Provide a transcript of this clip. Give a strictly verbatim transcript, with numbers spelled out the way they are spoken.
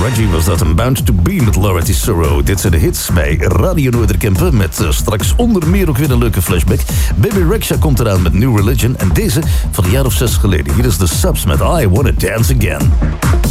Margie was dat een Bound to Be met Laura Tesoro. Dit zijn de hits bij Radio Noorderkempen met uh, straks onder meer ook weer een leuke flashback. Baby Rexha komt eraan met New Religion en deze van een jaar of zes geleden. Hier is de Subs met I Wanna Dance Again.